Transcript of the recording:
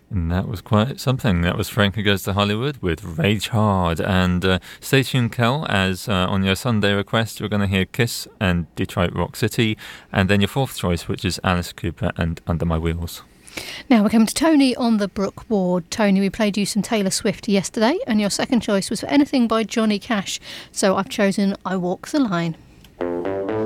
And that was quite something. That was Frankie Goes to Hollywood with Rage Hard. And stay tuned, Kel, as on your Sunday request, we're going to hear Kiss and Detroit Rock City. And then your fourth choice, which is Alice Cooper and Under My Wheels. Now we're coming to Tony on the Brook Ward. Tony, we played you some Taylor Swift yesterday, and your second choice was for anything by Johnny Cash. So I've chosen I Walk the Line.